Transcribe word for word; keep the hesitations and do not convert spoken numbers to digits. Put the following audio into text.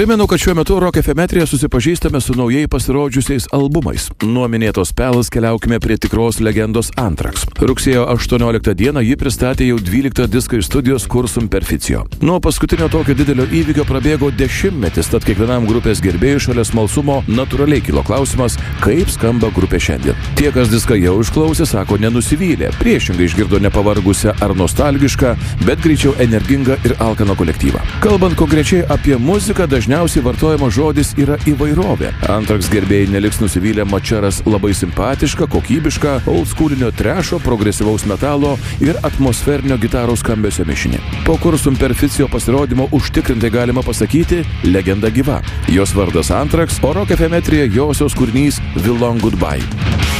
Primenu, kad šiuo metu Rock F M eteryje susipažįstame su naujai pasirodžiusiais albumais. Nuo minėtos Pelas keliaukime prie tikros legendos Anthrax. Rugsėjo aštuonioliktą dieną ji pristatė jau dvyliktą diską iš studijos Cursum Perficio. Nuo paskutinio tokio didelio įvykio prabėgo dešimtmetis, tad kiekvienam grupės gerbėjui šalia smalsumo natūraliai kilo klausimas, kaip skamba grupė šiandien. Tie, kas diską jau išklausė, sako, nenusivylė. Priešingai išgirdo nepavargusią ar nostalgišką, bet greičiau energingą ir alkaną kolektyvą. Kalbant konkrečiai apie muziką, dažniausiai vartojamas žodis yra įvairovė. Anthrax gerbėjai neliks nusivylę, mat čia ras labai simpatišką, kokybišką, oldschoolinio trešo, progresyvaus metalo ir atmosferinio gitaros skambesio mišinį. Po Cursum Perficio pasirodymo užtikrintai galima pasakyti, legenda gyva. Jos vardas Anthrax, o Rock F M eteryje josios kūrinys Will Long Goodbye.